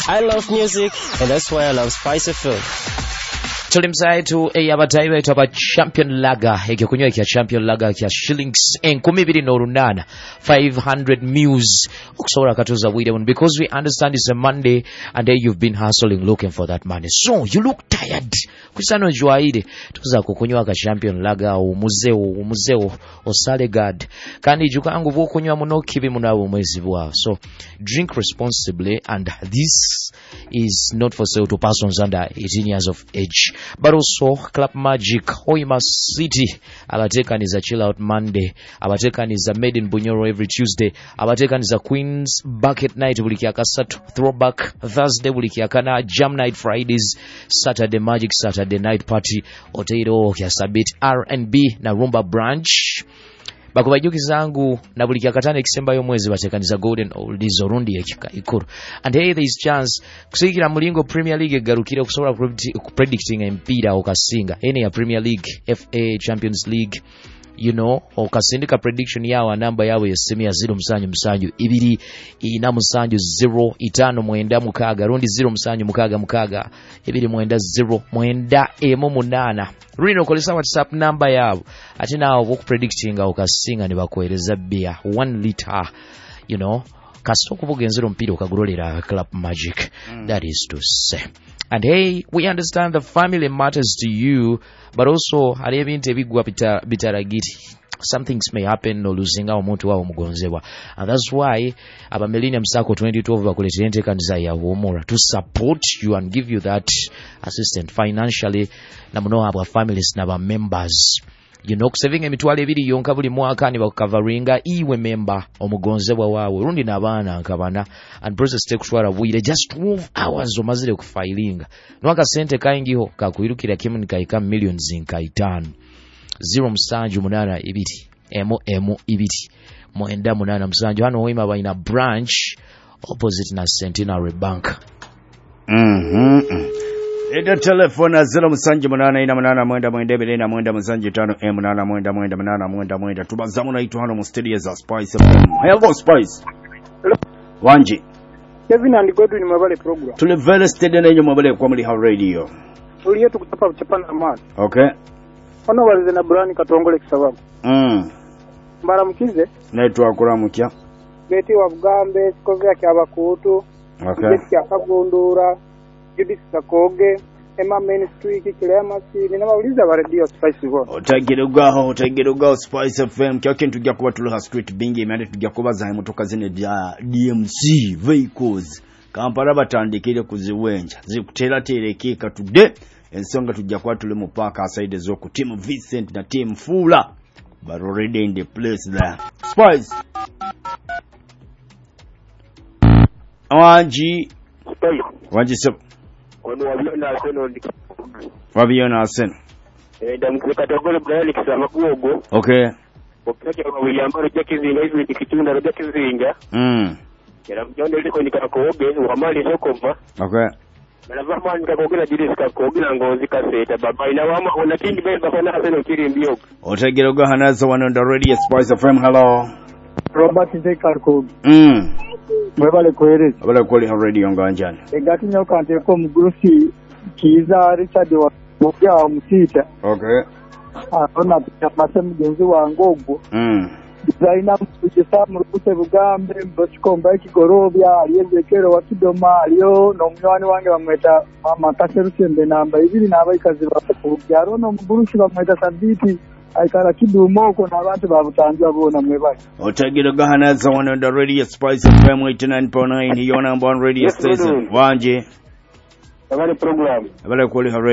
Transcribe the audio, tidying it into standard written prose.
I love music, and that's why I love Spice FM. Tulimsaitu abatayiwe toba champion lager ekikunywa kya champion lager kya shillings 208 500 mils okusobola katuza William, because we understand it's a Monday and then you've been hustling looking for that money, so you look tired kusano jwaide tuza kukunywa ka champion lager umuzeo osale guard kandi jukangu bokunywa muno kibi munabo mwezi bwa. So drink responsibly, and this is not for sale to persons under 18 years of age. But also Club Magic Hoima City abateka is a chill out Monday, abateka is a made in Bunyoro every Tuesday, abateka is a Queen's Bucket Night bulikia kasatu, Throwback Thursday bulikia kana, Jam Night Fridays, Saturday Magic Saturday Night Party, Oteiro kya sabit R&B na Rumba Branch. Bakubajuki zangu na bulikia katana Kisemba yo mwezi batekaniza Golden Oldies orundi ekika ikuru. And hey, there is chance kusikira mulingo Premier League garukira kusobola predicting empira okasinga ene ya Premier League, FA, Champions League, you know, okasindika prediction yawa namba yawe yesemia 0 musanyu musanyu ibiri ina musanyu 0 itano mwenda mukaga rundi 0 musanyu mukaga ibiri mwenda 0 mwenda emo munana. Rino kolesa WhatsApp number yabo ati nawo boku predicting okasinga ne bakoereza beer 1 liter, you know, kasoko bugenzero mpira okagurolera Club Magic. That is to say. And hey, we understand the family matters to you, but also alebinte bigwa bitaragiti. Some things may happen no luzinga omuntu wa omugonzebwa, and that's why aba Millennium Circle 2012 bakuletente kanisa ya humura to support you and give you that assistance financially na muno aba families na ba members. You know, saving emitwale ebiri yonka buli mwaka ni bakavaringa iwe member omugonzebwa wawe rundi nabana nkabana and process take swara buire just 12 hours omazire kufailinga nwaka sente kaingiho kakuirukira kimu nikaika millions nkaitano 0 musanju munana ibiti emo ibiti mwenda munana musanju hano hoima baina branch opposite na Centenary Bank. Eda telefona 0 musanju munana ina munana mwenda mwendebele na mwenda musanju 5 munana mwenda tubazamu na itu hano mu studio za Spice FM. Hello Spice. Hello. Wanji. Kevin and Godwin mabale program. Tuli very steady na nyo mabale kwa Muli How Radio. Tuli yetu kutapa uchapana amani. Okay. Wano walize na burani katongole kisababu. Mbara mkize. Naitu wakura mkia. Beti wa Bugambe, sikoze ya kiaba kutu. Okay. Beti ya Kagundura. Judith Sakoge. Emma Ministry kikilema si. Nina wauliza wa radio Spice One. Otagirugaho Spice FM. Kia wake ntugia kuwa tuluha street bingi. Imiande tugia kuwa zahe mutoka zine dia DMC vehicles. Kampara batandikire kuziwenja. Zikutela telekika today. Ensonga tujja kwa tuli mupaka aside zoku team Vincent na team Fula but already in the place there. Spice Wanji sep Wano wabiona aseno wabiona aseno katogole Brian kisama kuogo. Okay. Okeke wa William Baro jakizinga hivi dikitunda jakizinga. Kera mjonde liko nikakoge wa mali sokova. Okay. Malava nikakogela Judith kakogela ngozi kaseta baba ina wama unatindi bemba kana aseno kiri mbio. Otagirugaho hanazo one on the radio Spice FM. Hello. Robert Ndekarko. Mwebale koereza. Abale koli ha radio nganjani. Egati nyoka anteko mgurusi kiza Richard wa mubya musita. Okay. Ona pamase mugenzi wa Ngogo. Zaina mujesa murukute Bugambe mbochikomba ikigorobya aliyezekero wa Kidoma aliyo no mwana wange bamweta mama Kaserusembe namba ibiri nabayikazi bakubyaro no mugurusi bamweta Sabiti aikara kidumo ko nabantu babutanjwa bona mwebale. Otagirugaho hanazo one on the radio Spice FM 89.9 hiyo number one radio station. Wanje Abale program. Abale koli ha